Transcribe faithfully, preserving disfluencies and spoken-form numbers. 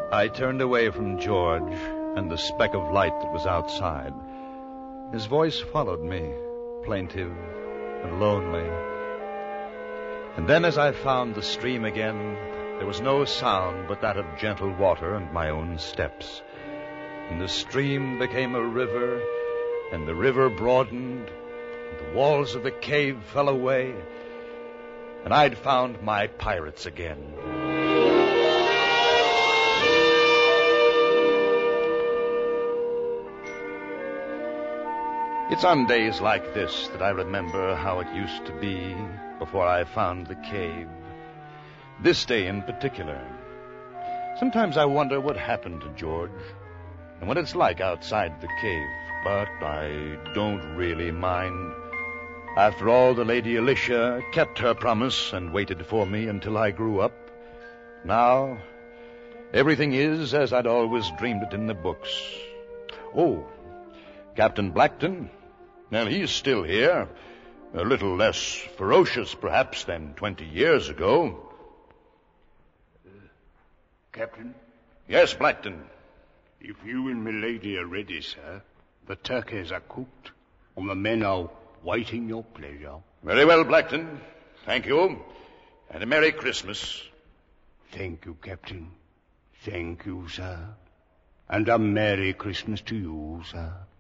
I turned away from George and the speck of light that was outside. His voice followed me, plaintive and lonely. And then as I found the stream again, there was no sound but that of gentle water and my own steps. And the stream became a river, and the river broadened, and the walls of the cave fell away, and I'd found my pirates again. It's on days like this that I remember how it used to be before I found the cave. This day in particular. Sometimes I wonder what happened to George and what it's like outside the cave, but I don't really mind. After all, the Lady Alicia kept her promise and waited for me until I grew up. Now, everything is as I'd always dreamed it in the books. Oh, Captain Blackton, well, he's still here. A little less ferocious, perhaps, than twenty years ago. Uh, Captain? Yes, Blackton. If you and milady are ready, sir, the turkeys are cooked, and the men are waiting your pleasure. Very well, Blackton. Thank you. And a Merry Christmas. Thank you, Captain. Thank you, sir. And a Merry Christmas to you, sir.